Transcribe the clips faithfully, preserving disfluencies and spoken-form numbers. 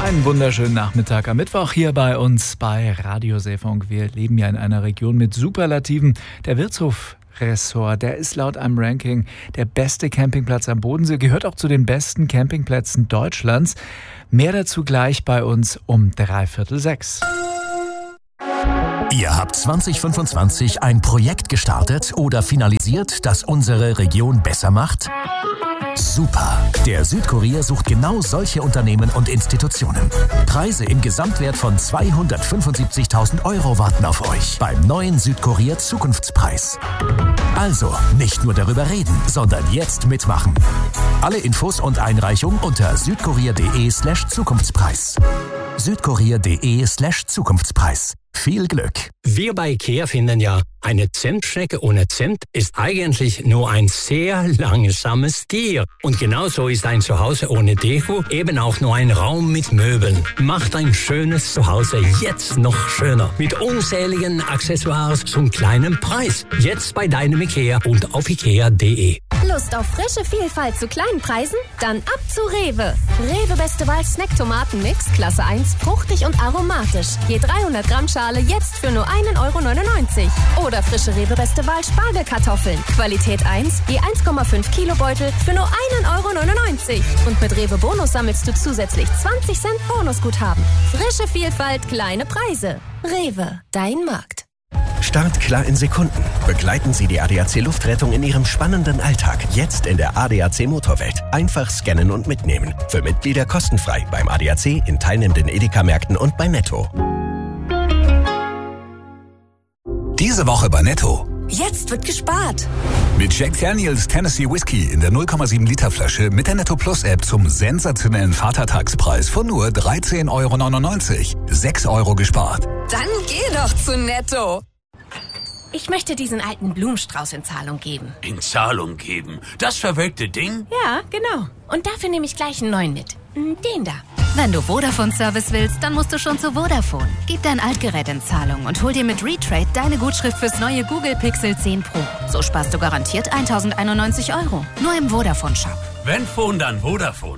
Einen wunderschönen Nachmittag am Mittwoch hier bei uns bei Radio Seefunk. Wir leben ja in einer Region mit Superlativen. Der Wirtshof-Ressort, der ist laut einem Ranking der beste Campingplatz am Bodensee, gehört auch zu den besten Campingplätzen Deutschlands. Mehr dazu gleich bei uns um dreiviertel sechs. Ihr habt zwanzig fünfundzwanzig ein Projekt gestartet oder finalisiert, das unsere Region besser macht? Super! Der Südkurier sucht genau solche Unternehmen und Institutionen. Preise im Gesamtwert von zweihundertfünfundsiebzigtausend Euro warten auf euch beim neuen Südkurier Zukunftspreis. Also, nicht nur darüber reden, sondern jetzt mitmachen. Alle Infos und Einreichung unter südkurier.de slash Zukunftspreis. südkurier.de slash Zukunftspreis. Viel Glück! Wir bei IKEA finden ja, eine Zentschnecke ohne Cent ist eigentlich nur ein sehr langsames Tier. Und genauso ist ein Zuhause ohne Deko eben auch nur ein Raum mit Möbeln. Macht ein schönes Zuhause jetzt noch schöner. Mit unzähligen Accessoires zum kleinen Preis. Jetzt bei deinem IKEA und auf ikea punkt de. Lust auf frische Vielfalt zu kleinen Preisen? Dann ab zu Rewe. Rewe Beste Wahl Snack-Tomaten-Mix, Klasse eins, fruchtig und aromatisch. Je dreihundert Gramm Schale jetzt für nur ein Euro neunundneunzig. Oder frische Rewe Beste Wahl Spargelkartoffeln. Qualität eins, je eins Komma fünf Kilo Beutel für nur ein Euro neunundneunzig. Und mit Rewe Bonus sammelst du zusätzlich zwanzig Cent Bonusguthaben. Frische Vielfalt, kleine Preise. Rewe, dein Markt. Start klar in Sekunden. Begleiten Sie die A D A C Luftrettung in Ihrem spannenden Alltag. Jetzt in der A D A C Motorwelt. Einfach scannen und mitnehmen. Für Mitglieder kostenfrei beim A D A C, in teilnehmenden Edeka-Märkten und bei Netto. Diese Woche bei Netto. Jetzt wird gespart. Mit Jack Daniels Tennessee Whiskey in der null Komma sieben Liter Flasche mit der Netto Plus App zum sensationellen Vatertagspreis von nur dreizehn Euro neunundneunzig. sechs Euro gespart. Dann geh doch zu Netto. Ich möchte diesen alten Blumenstrauß in Zahlung geben. In Zahlung geben? Das verwelkte Ding? Ja, genau. Und dafür nehme ich gleich einen neuen mit. Den da. Wenn du Vodafone-Service willst, dann musst du schon zu Vodafone. Gib dein Altgerät in Zahlung und hol dir mit Retrade deine Gutschrift fürs neue Google Pixel zehn Pro. So sparst du garantiert tausendeinundneunzig Euro. Nur im Vodafone-Shop. Wenn Phone, dann Vodafone.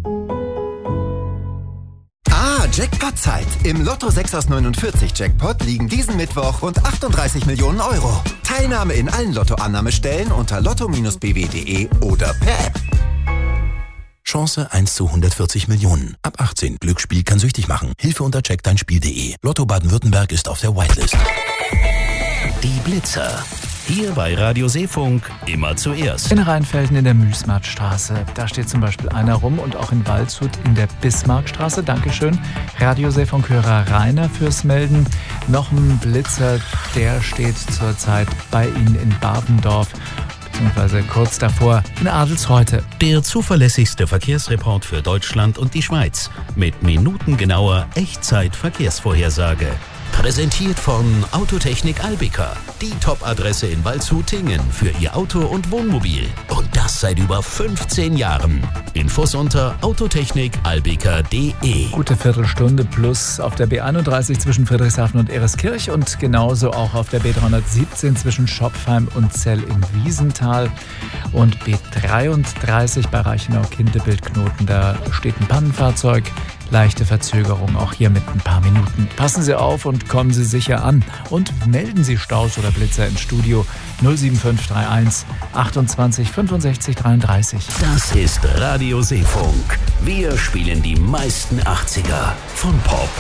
Ah, Jackpot-Zeit. Im Lotto sechs aus neunundvierzig Jackpot liegen diesen Mittwoch rund achtunddreißig Millionen Euro. Teilnahme in allen Lottoannahmestellen unter lotto Bindestrich b w punkt de oder per App. Chance eins zu hundertvierzig Millionen. Ab achtzehn. Glücksspiel kann süchtig machen. Hilfe unter check dein Spiel punkt de. Lotto Baden-Württemberg ist auf der Whitelist. Die Blitzer. Hier bei Radio Seefunk immer zuerst. In Rheinfelden in der Müßmarktstraße. Da steht zum Beispiel einer rum und auch in Waldshut in der Bismarckstraße. Dankeschön. Radio Seefunk-Hörer Rainer fürs Melden. Noch ein Blitzer, der steht zurzeit bei Ihnen in Bavendorf. Beziehungsweise kurz davor in Adelsreuth. Der zuverlässigste Verkehrsreport für Deutschland und die Schweiz. Mit minutengenauer Echtzeit-Verkehrsvorhersage. Präsentiert von Autotechnik Albika. Die Top-Adresse in Waldshut-Tingen für Ihr Auto und Wohnmobil. Und das seit über fünfzehn Jahren. Infos unter autotechnik albika punkt de. Gute Viertelstunde plus auf der B einunddreißig zwischen Friedrichshafen und Ereskirch und genauso auch auf der B dreihundertsiebzehn zwischen Schopfheim und Zell im Wiesental. Und B dreiunddreißig bei Reichenau-Kindebild-Knoten. Da steht ein Pannenfahrzeug. Leichte Verzögerung auch hier mit ein paar Minuten. Passen Sie auf und kommen Sie sicher an. Und melden Sie Staus oder Blitzer ins Studio null sieben fünf drei eins achtundzwanzig fünfundsechzig dreiunddreißig. Das ist Radio Seefunk. Wir spielen die meisten achtziger. Von Pop